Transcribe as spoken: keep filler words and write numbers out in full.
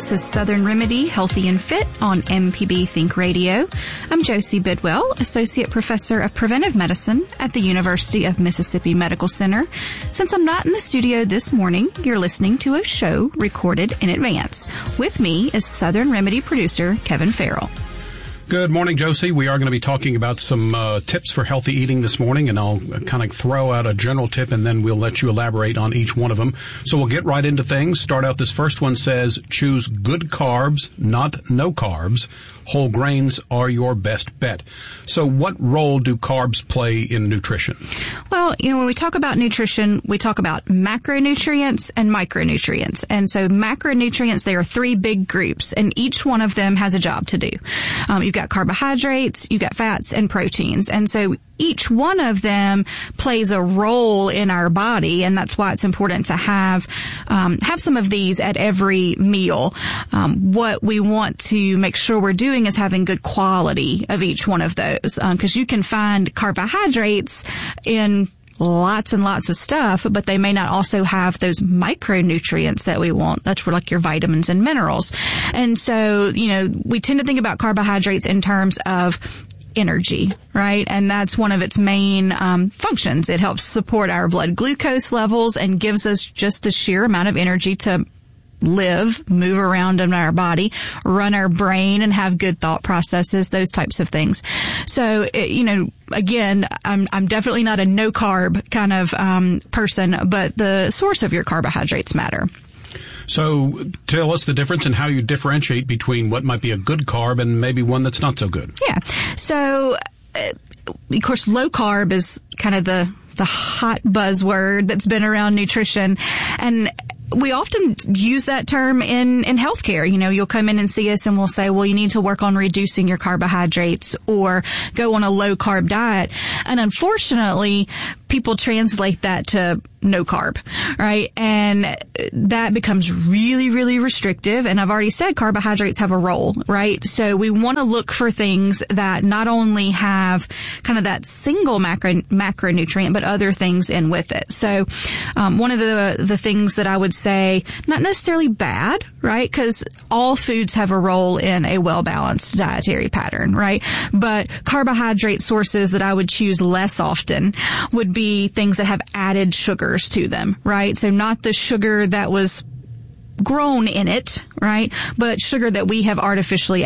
This is Southern Remedy, Healthy and Fit on M P B Think Radio. I'm Josie Bidwell, Associate Professor of Preventive Medicine at the University of Mississippi Medical Center. Since I'm not in the studio this morning, you're listening to a show recorded in advance. With me is Southern Remedy producer Kevin Farrell. Good morning, Josie. We are going to be talking about some uh, tips for healthy eating this morning, and I'll uh, kind of throw out a general tip, and then we'll let you elaborate on each one of them. So we'll get right into things. Start out, this first one says, choose good carbs, not no carbs. Whole grains are your best bet. So what role do carbs play in nutrition? Well, you know, when we talk about nutrition, we talk about macronutrients and micronutrients. And so macronutrients, there are three big groups, and each one of them has a job to do. Um, you've got carbohydrates, you've got fats, and proteins. And so each one of them plays a role in our body, and that's why it's important to have um, have some of these at every meal. Um, what we want to make sure we're doing is having good quality of each one of those, because um, you can find carbohydrates in lots and lots of stuff, but they may not also have those micronutrients that we want. That's where like your vitamins and minerals. And so, you know, we tend to think about carbohydrates in terms of energy, right? And that's one of its main um, functions. It helps support our blood glucose levels and gives us just the sheer amount of energy to live, move around in our body, run our brain, and have good thought processes, those types of things. So, it, you know, again, I'm, I'm definitely not a no carb kind of um, person, but the source of your carbohydrates matter. So tell us the difference in how you differentiate between what might be a good carb and maybe one that's not so good. Yeah. So, uh, of course, low carb is kind of the, the hot buzzword that's been around nutrition. And we often use that term in, in healthcare. You know, you'll come in and see us and we'll say, well, you need to work on reducing your carbohydrates or go on a low carb diet. And unfortunately, people translate that to no carb, right? And that becomes really, really restrictive. And I've already said carbohydrates have a role, right? So we want to look for things that not only have kind of that single macro, macronutrient, but other things in with it. So, um, one of the, the things that I would say, not necessarily bad, right? Because all foods have a role in a well-balanced dietary pattern, right? But carbohydrate sources that I would choose less often would be things that have added sugars to them, right? So not the sugar that was grown in it, right? But sugar that we have artificially